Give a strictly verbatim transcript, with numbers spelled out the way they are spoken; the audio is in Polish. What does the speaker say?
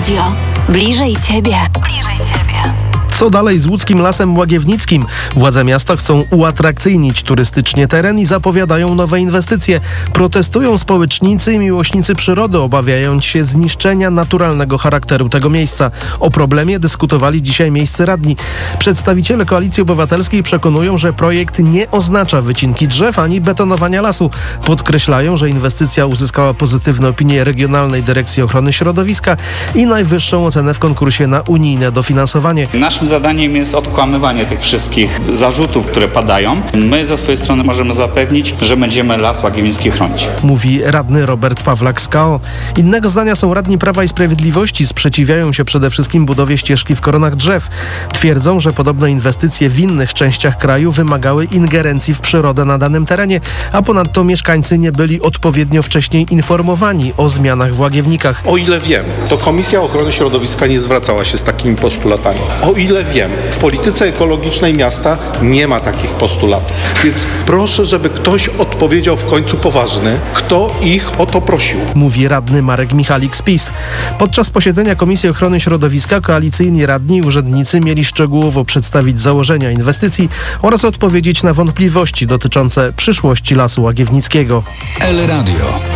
Radio. Bliżej Ciebie. Bliżej Ciebie. Co dalej z łódzkim Lasem Łagiewnickim? Władze miasta chcą uatrakcyjnić turystycznie teren i zapowiadają nowe inwestycje. Protestują społecznicy i miłośnicy przyrody, obawiając się zniszczenia naturalnego charakteru tego miejsca. O problemie dyskutowali dzisiaj miejscy radni. Przedstawiciele Koalicji Obywatelskiej przekonują, że projekt nie oznacza wycinki drzew ani betonowania lasu. Podkreślają, że inwestycja uzyskała pozytywne opinie Regionalnej Dyrekcji Ochrony Środowiska i najwyższą ocenę w konkursie na unijne dofinansowanie. Naszym zadaniem jest odkłamywanie tych wszystkich zarzutów, które padają. My ze swojej strony możemy zapewnić, że będziemy Las Łagiewnicki chronić. Mówi radny Robert Pawlak z K O. Innego zdania są radni Prawa i Sprawiedliwości. Sprzeciwiają się przede wszystkim budowie ścieżki w koronach drzew. Twierdzą, że podobne inwestycje w innych częściach kraju wymagały ingerencji w przyrodę na danym terenie, a ponadto mieszkańcy nie byli odpowiednio wcześniej informowani o zmianach w Łagiewnikach. O ile wiem, to Komisja Ochrony Środowiska nie zwracała się z takimi postulatami. O ile wiem, w polityce ekologicznej miasta nie ma takich postulatów. Więc proszę, żeby ktoś odpowiedział w końcu poważny, kto ich o to prosił. Mówi radny Marek Michalik z PiS. Podczas posiedzenia Komisji Ochrony Środowiska koalicyjni radni i urzędnicy mieli szczegółowo przedstawić założenia inwestycji oraz odpowiedzieć na wątpliwości dotyczące przyszłości Lasu Łagiewnickiego. El Radio.